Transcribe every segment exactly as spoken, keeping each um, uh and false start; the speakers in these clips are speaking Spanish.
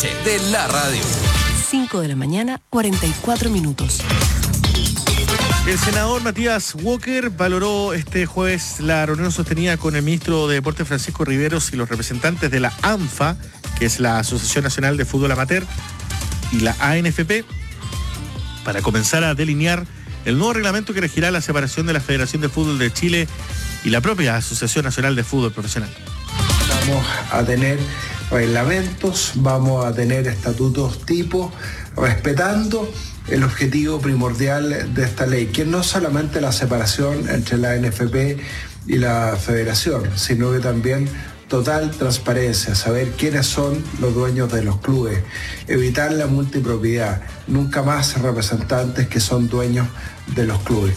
de la radio. cinco de la mañana, cuarenta y cuatro minutos. El senador Matías Walker valoró este jueves la reunión sostenida con el ministro de Deportes Francisco Riveros y los representantes de la ANFA, que es la Asociación Nacional de Fútbol Amateur, y la A N F P, para comenzar a delinear el nuevo reglamento que regirá la separación de la Federación de Fútbol de Chile y la propia Asociación Nacional de Fútbol Profesional. Vamos a tener reglamentos, vamos a tener estatutos tipo, respetando el objetivo primordial de esta ley, que no es solamente la separación entre la A N F P y la Federación, sino que también total transparencia, saber quiénes son los dueños de los clubes, evitar la multipropiedad, nunca más representantes que son dueños de los clubes.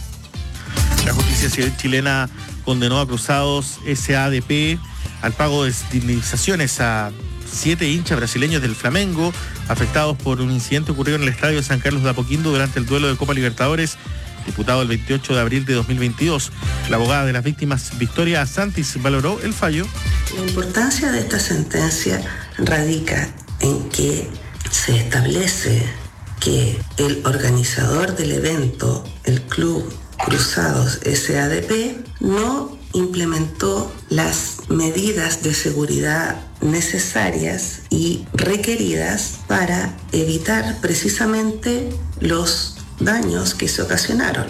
La justicia chilena condenó a Cruzados S A D P al pago de indemnizaciones a siete hinchas brasileños del Flamengo afectados por un incidente ocurrido en el estadio San Carlos de Apoquindo durante el duelo de Copa Libertadores disputado el veintiocho de abril de dos mil veintidós. La abogada de las víctimas, Victoria Santis, valoró el fallo. La importancia de esta sentencia radica en que se establece que el organizador del evento, el Club Cruzados S A D P, no implementó las medidas de seguridad necesarias y requeridas para evitar precisamente los daños que se ocasionaron.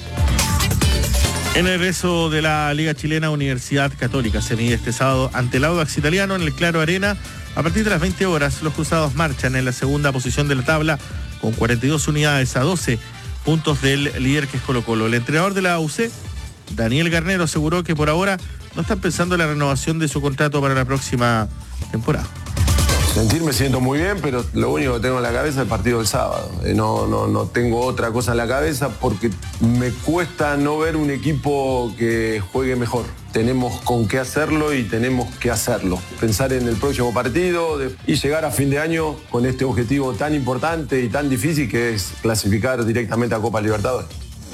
En el regreso de la Liga Chilena, Universidad Católica se mide este sábado ante el Audax Italiano en el Claro Arena. A partir de las veinte horas, los Cruzados marchan en la segunda posición de la tabla con cuarenta y dos unidades a doce puntos del líder, que es Colo-Colo. El entrenador de la U C, Daniel Garnero, aseguró que por ahora no están pensando en la renovación de su contrato para la próxima temporada. Sentir me siento muy bien, pero lo único que tengo en la cabeza es el partido del sábado. Eh, no, no, no tengo otra cosa en la cabeza porque me cuesta no ver un equipo que juegue mejor. Tenemos con qué hacerlo y tenemos que hacerlo. Pensar en el próximo partido de, y llegar a fin de año con este objetivo tan importante y tan difícil que es clasificar directamente a Copa Libertadores.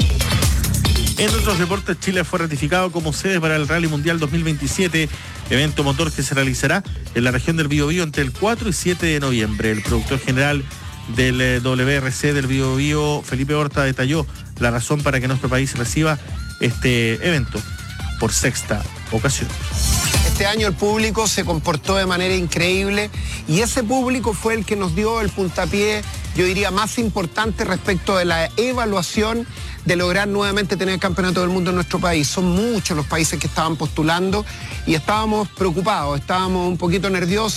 En otros deportes, Chile fue ratificado como sede para el Rally Mundial dos mil veintisiete, evento motor que se realizará en la región del Biobío entre el cuatro y siete de noviembre. El productor general del W R C del Biobío, Felipe Horta, detalló la razón para que nuestro país reciba este evento por sexta ocasión. Este año el público se comportó de manera increíble y ese público fue el que nos dio el puntapié, yo diría, más importante respecto de la evaluación de lograr nuevamente tener el campeonato del mundo en nuestro país. Son muchos los países que estaban postulando y estábamos preocupados, estábamos un poquito nerviosos.